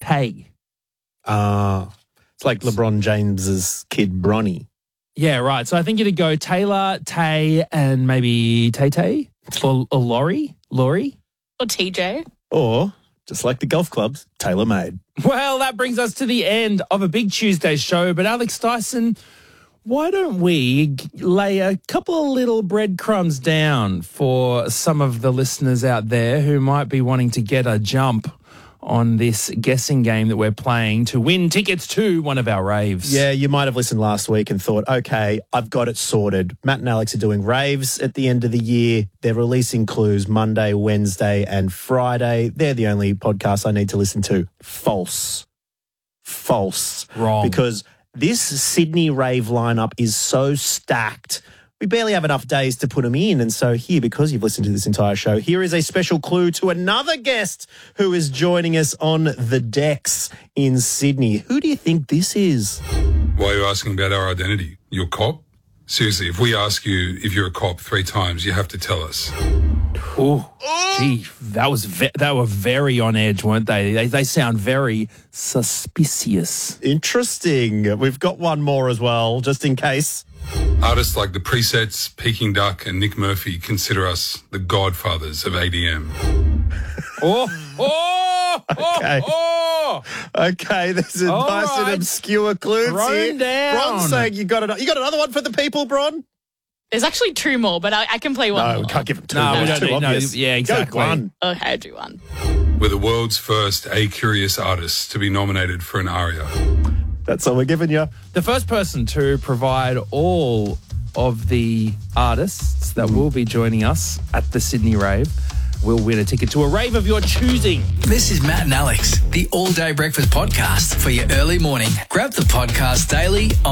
Tay. It's like LeBron James's kid Bronny. Yeah, right. So I think it'd go Taylor, Tay, and maybe Tay or Laurie. Or TJ. Or, just like the golf clubs, tailor-made. Well, that brings us to the end of a big Tuesday show. But Alex Dyson, why don't we lay a couple of little breadcrumbs down for some of the listeners out there who might be wanting to get a jump on this guessing game that we're playing to win tickets to one of our raves. Yeah, you might have listened last week and thought, okay, I've got it sorted. Matt and Alex are doing raves at the end of the year. They're releasing clues Monday, Wednesday and Friday. They're the only podcasts I need to listen to. False. Wrong. Because this Sydney rave lineup is so stacked. We barely have enough days to put them in. And so here, because you've listened to this entire show, here is a special clue to another guest who is joining us on the decks in Sydney. Who do you think this is? Why are you asking about our identity? You're a cop? Seriously, if we ask you if you're a cop 3 times, you have to tell us. Oh, gee, they were very on edge, weren't they? They sound very suspicious. Interesting. We've got one more as well, just in case. Artists like The Presets, Peking Duck and Nick Murphy consider us the godfathers of ADM. Okay, there's a nice and obscure clue here. Down. Bron's saying you got another one for the people, Bron? There's actually 2 more, but I can play one more. No, we can't give them 2. No, we That's don't too need, obvious. no, yeah, exactly. Go one. Okay, I'll do one. We're the world's first A-curious artists to be nominated for an ARIA. That's all we're giving you. The first person to provide all of the artists that will be joining us at the Sydney Rave will win a ticket to a rave of your choosing. This is Matt and Alex, the All Day Breakfast Podcast for your early morning. Grab the podcast daily